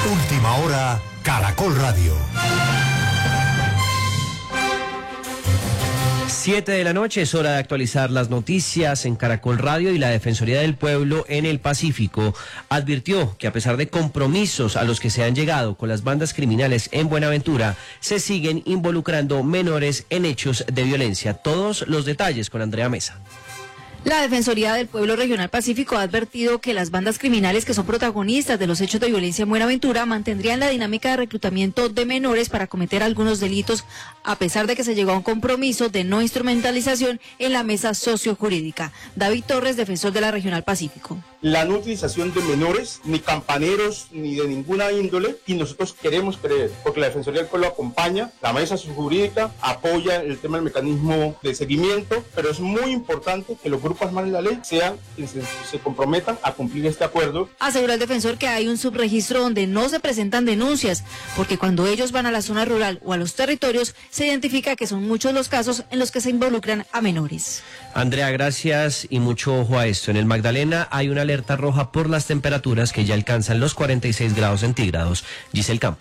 Última hora, Caracol Radio. 7 de la noche, es hora de actualizar las noticias en Caracol Radio. Y la Defensoría del Pueblo en el Pacífico advirtió que a pesar de compromisos a los que se han llegado con las bandas criminales en Buenaventura, se siguen involucrando menores en hechos de violencia. Todos los detalles con Andrea Mesa. La Defensoría del Pueblo Regional Pacífico ha advertido que las bandas criminales que son protagonistas de los hechos de violencia en Buenaventura mantendrían la dinámica de reclutamiento de menores para cometer algunos delitos, a pesar de que se llegó a un compromiso de no instrumentalización en la mesa sociojurídica. David Torres, defensor de la Regional Pacífico. La no utilización de menores, ni campaneros, ni de ninguna índole, y nosotros queremos creer, porque la Defensoría del Pueblo acompaña, la mesa sociojurídica apoya el tema del mecanismo de seguimiento, pero es muy importante que los grupos armados de la ley sean quienes se comprometan a cumplir este acuerdo. Asegura el defensor que hay un subregistro donde no se presentan denuncias, porque cuando ellos van a la zona rural o a los territorios, se identifica que son muchos los casos en los que se involucran a menores. Andrea, gracias y mucho ojo a esto. En el Magdalena hay una alerta roja por las temperaturas que ya alcanzan los 46 grados centígrados. Giselle Campo.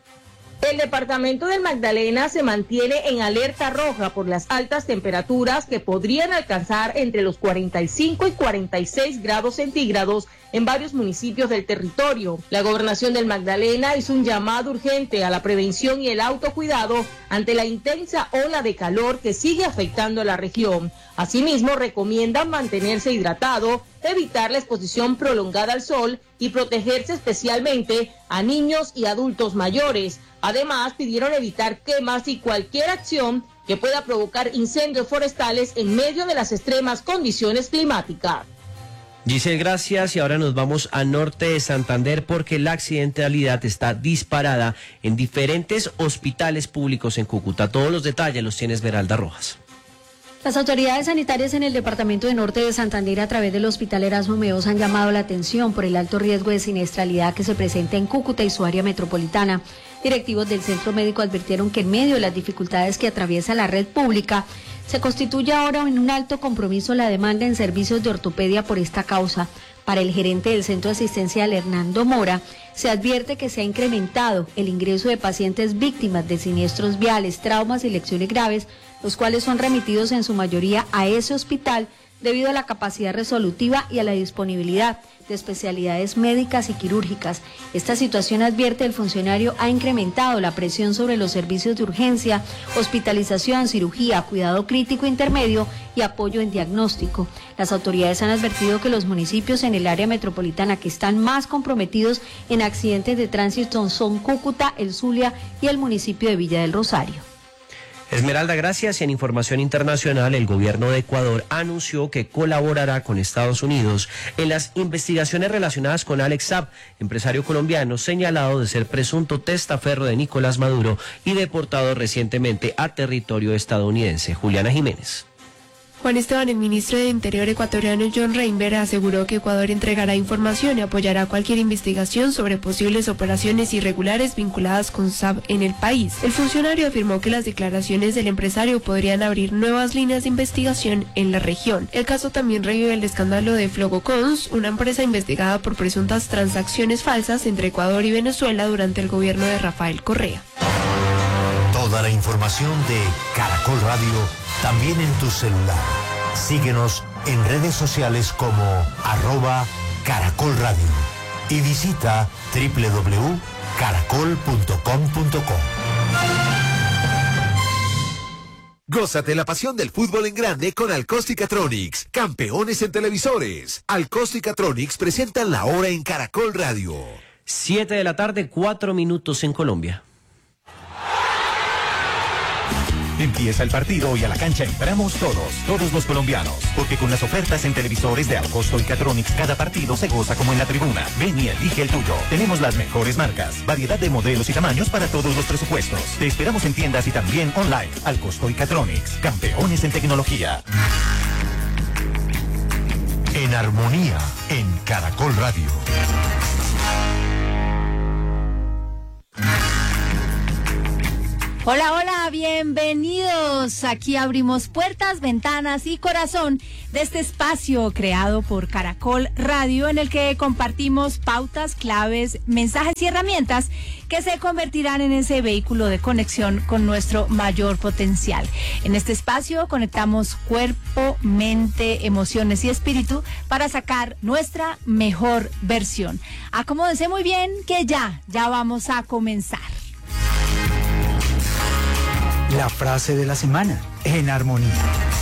El departamento del Magdalena se mantiene en alerta roja por las altas temperaturas que podrían alcanzar entre los 45 y 46 grados centígrados en varios municipios del territorio. La gobernación del Magdalena hizo un llamado urgente a la prevención y el autocuidado ante la intensa ola de calor que sigue afectando a la región. Asimismo, recomiendan mantenerse hidratado, evitar la exposición prolongada al sol y protegerse especialmente a niños y adultos mayores. Además, pidieron evitar quemas y cualquier acción que pueda provocar incendios forestales en medio de las extremas condiciones climáticas. Giselle, gracias. Y ahora nos vamos a norte de Santander porque la accidentalidad está disparada en diferentes hospitales públicos en Cúcuta. Todos los detalles los tiene Esmeralda Rojas. Las autoridades sanitarias en el departamento de Norte de Santander a través del Hospital Erasmo Meos han llamado la atención por el alto riesgo de siniestralidad que se presenta en Cúcuta y su área metropolitana. Directivos del centro médico advirtieron que en medio de las dificultades que atraviesa la red pública, se constituye ahora en un alto compromiso la demanda en servicios de ortopedia por esta causa. Para el gerente del centro asistencial, Hernando Mora, se advierte que se ha incrementado el ingreso de pacientes víctimas de siniestros viales, traumas y lesiones graves, los cuales son remitidos en su mayoría a ese hospital debido a la capacidad resolutiva y a la disponibilidad de especialidades médicas y quirúrgicas. Esta situación, advierte el funcionario, ha incrementado la presión sobre los servicios de urgencia, hospitalización, cirugía, cuidado crítico intermedio y apoyo en diagnóstico. Las autoridades han advertido que los municipios en el área metropolitana que están más comprometidos en accidentes de tránsito son Cúcuta, El Zulia y el municipio de Villa del Rosario. Esmeralda, gracias. Y en información internacional, el gobierno de Ecuador anunció que colaborará con Estados Unidos en las investigaciones relacionadas con Alex Saab, empresario colombiano señalado de ser presunto testaferro de Nicolás Maduro y deportado recientemente a territorio estadounidense. Juliana Jiménez. Juan Esteban, el ministro de Interior ecuatoriano John Reinberg, aseguró que Ecuador entregará información y apoyará cualquier investigación sobre posibles operaciones irregulares vinculadas con Saab en el país. El funcionario afirmó que las declaraciones del empresario podrían abrir nuevas líneas de investigación en la región. El caso también revive el escándalo de Flogocons, una empresa investigada por presuntas transacciones falsas entre Ecuador y Venezuela durante el gobierno de Rafael Correa. Toda la información de Caracol Radio también en tu celular. Síguenos en redes sociales como @Caracol Radio y visita www.caracol.com.co. Gózate la pasión del fútbol en grande con Alcosticatronics, campeones en televisores. Alcosticatronics presentan la hora en Caracol Radio. 7 de la tarde, 4 minutos en Colombia. Empieza el partido y a la cancha entramos todos los colombianos, porque con las ofertas en televisores de Alcosto y Catronics cada partido se goza como en la tribuna. Ven y elige el tuyo. Tenemos las mejores marcas, variedad de modelos y tamaños para todos los presupuestos. Te esperamos en tiendas y también online. Alcosto y Catronics, campeones en tecnología. En armonía, en Caracol Radio. Hola, hola, bienvenidos. Aquí abrimos puertas, ventanas y corazón de este espacio creado por Caracol Radio, en el que compartimos pautas, claves, mensajes y herramientas que se convertirán en ese vehículo de conexión con nuestro mayor potencial. En este espacio conectamos cuerpo, mente, emociones y espíritu para sacar nuestra mejor versión. Acomódense muy bien que ya vamos a comenzar. La frase de la semana, en armonía.